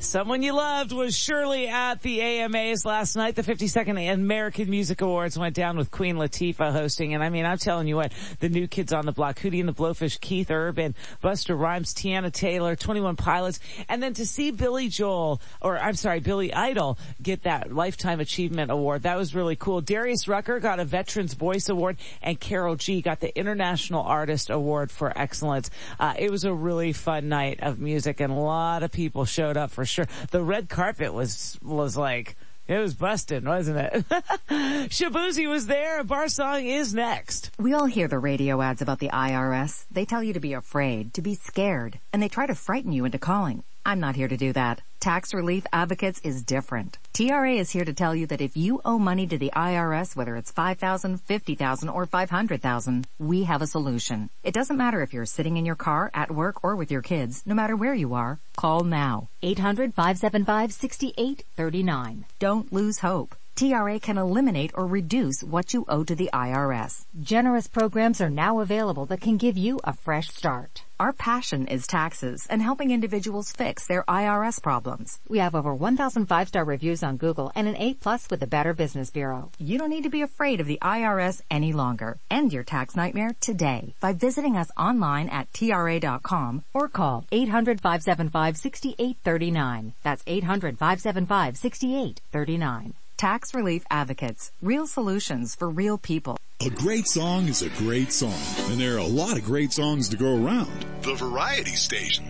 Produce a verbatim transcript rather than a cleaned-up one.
Someone You Loved was surely at the A M As last night. The fifty-second American Music Awards went down with Queen Latifah hosting. And I mean, I'm telling you what, the new kids on the block, Hootie and the Blowfish, Keith Urban, Busta Rhymes, Tiana Taylor, twenty-one Pilots. And then to see Billy Joel, or I'm sorry, Billy Idol get that Lifetime Achievement Award. That was really cool. Darius Rucker got a Veterans Voice Award, and Karol G got the International Artist Award for Excellence. Uh, it was a really fun night of music, and a lot of people showed up for sure. The red carpet was, was like, it was busted, wasn't it? Shabuzi was there. Bar Song is next. We all hear the radio ads about the I R S. They tell you to be afraid, to be scared, and they try to frighten you into calling. I'm not here to do that. Tax Relief Advocates is different. T R A is here to tell you that if you owe money to the I R S, whether it's five thousand dollars, fifty thousand dollars, or five hundred thousand dollars, we have a solution. It doesn't matter if you're sitting in your car, at work, or with your kids. No matter where you are, call now. eight hundred, five seven five, six eight three nine. Don't lose hope. T R A can eliminate or reduce what you owe to the I R S. Generous programs are now available that can give you a fresh start. Our passion is taxes and helping individuals fix their I R S problems. We have over one thousand five-star reviews on Google and an A plus with the Better Business Bureau. You don't need to be afraid of the I R S any longer. End your tax nightmare today by visiting us online at T R A dot com or call eight hundred, five seven five, six eight three nine. That's eight hundred, five seven five, six eight three nine. Tax Relief Advocates. Real solutions for real people. A great song is a great song, and there are a lot of great songs to go around. The Variety Station.